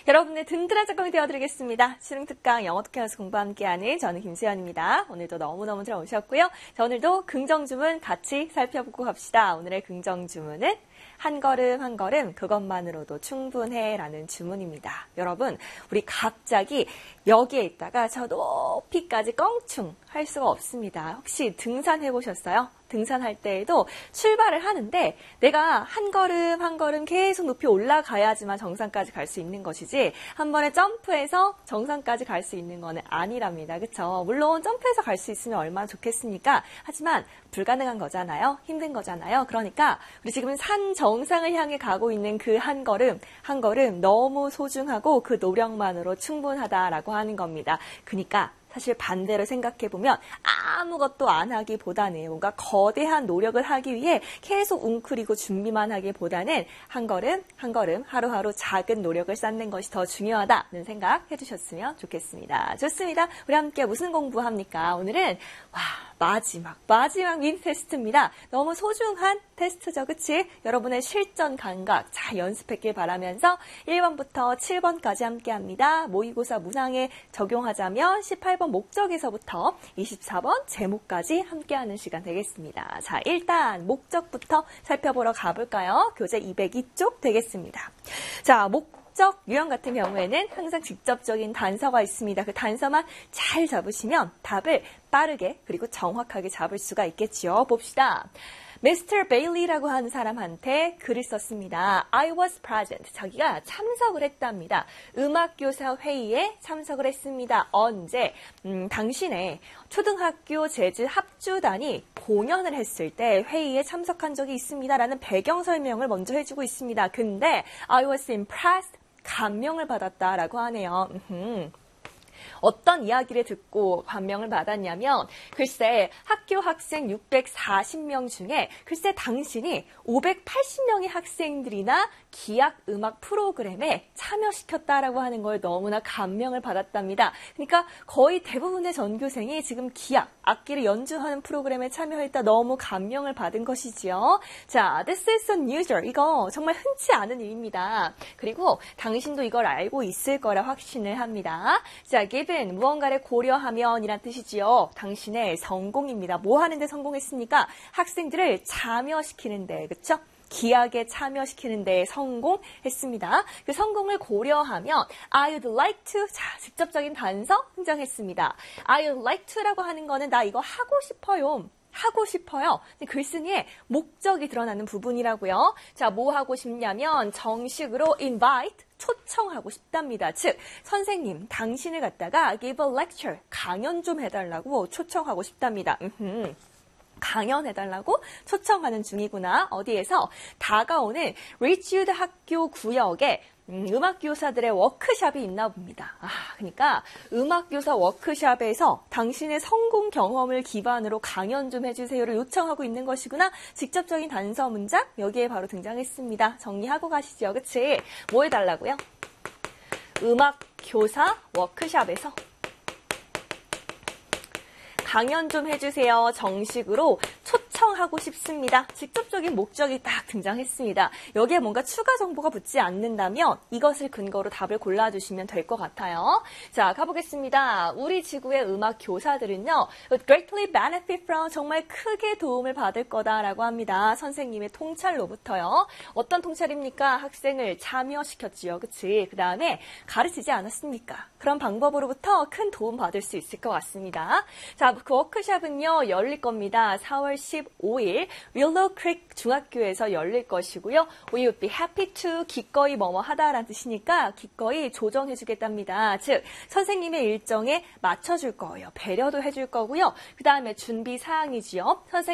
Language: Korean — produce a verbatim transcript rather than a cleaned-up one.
여러분의 든든한 작품이 되어드리겠습니다. 실흥특강 영어 특강에서 공부 함께하는 저는 김수연입니다. 오늘도 너무너무 잘 오셨고요. 자, 오늘도 긍정주문 같이 살펴보고 갑시다. 오늘의 긍정주문은 한 걸음 한 걸음 그것만으로도 충분해 라는 주문입니다. 여러분, 우리 갑자기 여기에 있다가 저 높이까지 껑충 할 수가 없습니다. 혹시 등산해 보셨어요? 등산할 때에도 출발을 하는데 내가 한 걸음 한 걸음 계속 높이 올라가야지만 정상까지 갈 수 있는 것이지 한 번에 점프해서 정상까지 갈 수 있는 거는 아니랍니다. 그렇죠? 물론 점프해서 갈 수 있으면 얼마나 좋겠습니까? 하지만 불가능한 거잖아요. 힘든 거잖아요. 그러니까 우리 지금 산 정상을 향해 가고 있는 그 한 걸음 한 걸음 너무 소중하고 그 노력만으로 충분하다라고 하는 겁니다. 그러니까 사실 반대로 생각해보면 아무것도 안 하기보다는 뭔가 거대한 노력을 하기 위해 계속 웅크리고 준비만 하기보다는 한 걸음 한 걸음 하루하루 작은 노력을 쌓는 것이 더 중요하다는 생각 해주셨으면 좋겠습니다. 좋습니다. 우리 함께 무슨 공부합니까? 오늘은 와 마지막 마지막 미니 테스트입니다. 너무 소중한 테스트죠. 그치? 여러분의 실전 감각 잘 연습했길 바라면서 일 번부터 칠 번까지 함께합니다. 모의고사 문항에 적용하자면 십팔 번 목적에서부터 이십사 번 제목까지 함께하는 시간 되겠습니다. 자, 일단 목적부터 살펴보러 가볼까요? 교재 이백이 쪽 되겠습니다. 자, 목적 유형 같은 경우에는 항상 직접적인 단서가 있습니다. 그 단서만 잘 잡으시면 답을 빠르게 그리고 정확하게 잡을 수가 있겠지요. 봅시다. 미스터 베일리라고 하는 사람한테 글을 썼습니다. I was present. 자기가 참석을 했답니다. 음악교사 회의에 참석을 했습니다. 언제? 음, 당신의 초등학교 재즈 합주단이 공연을 했을 때 회의에 참석한 적이 있습니다. 라는 배경 설명을 먼저 해주고 있습니다. 근데 I was impressed. 감명을 받았다라고 하네요. 음흠. 어떤 이야기를 듣고 감명을 받았냐면 글쎄 학교 학생 육백사십 명 중에 글쎄 당신이 오백팔십 명의 학생들이나 기악 음악 프로그램에 참여시켰다라고 하는 걸 너무나 감명을 받았답니다. 그러니까 거의 대부분의 전교생이 지금 기악, 악기를 연주하는 프로그램에 참여했다 너무 감명을 받은 것이지요. 자, this is unusual. 이거 정말 흔치 않은 일입니다. 그리고 당신도 이걸 알고 있을 거라 확신을 합니다. 자, given 무언가를 고려하면 이란 뜻이지요. 당신의 성공입니다. 뭐 하는데 성공했습니까? 학생들을 참여시키는데, 그쵸? 기악에 참여시키는 데 성공했습니다. 그 성공을 고려하면 I'd like to, 자, 직접적인 단서 등장했습니다. I'd like to라고 하는 거는 나 이거 하고 싶어요. 하고 싶어요. 글쓴이의 목적이 드러나는 부분이라고요. 자, 뭐 하고 싶냐면 정식으로 invite, 초청하고 싶답니다. 즉, 선생님, 당신을 갖다가 give a lecture, 강연 좀 해달라고 초청하고 싶답니다. 음흠. 강연해달라고 초청하는 중이구나. 어디에서? 다가오는 리치우드 학교 구역에 음, 음악교사들의 워크숍이 있나 봅니다. 아, 그러니까 음악교사 워크숍에서 당신의 성공 경험을 기반으로 강연 좀 해주세요를 요청하고 있는 것이구나. 직접적인 단서 문장 여기에 바로 등장했습니다. 정리하고 가시죠. 그치? 뭐 해달라고요? 음악교사 워크숍에서 강연 좀 해주세요. 정식으로 초청하고 싶습니다. 직접적인 목적이 딱 등장했습니다. 여기에 뭔가 추가 정보가 붙지 않는다면 이것을 근거로 답을 골라주시면 될 것 같아요. 자, 가보겠습니다. 우리 지구의 음악 교사들은요, greatly benefit from, 정말 크게 도움을 받을 거다라고 합니다. 선생님의 통찰로부터요. 어떤 통찰입니까? 학생을 참여시켰지요. 그치? 그 다음에 가르치지 않았습니까? 그런 방법으로부터 큰 도움 받을 수 있을 것 같습니다. 자, 그 워크숍은요, 열릴 겁니다. 사월 십오일 Willow Creek 중학교에서 열릴 것이고요. We would be happy to, 기꺼이 뭐뭐 하다라는 뜻이니까 기꺼이 조정해 주겠답니다. 즉, 선생님의 일정에 맞춰줄 거예요. 배려도 해줄 거고요. 그 다음에 준비 사항이지요. 선생님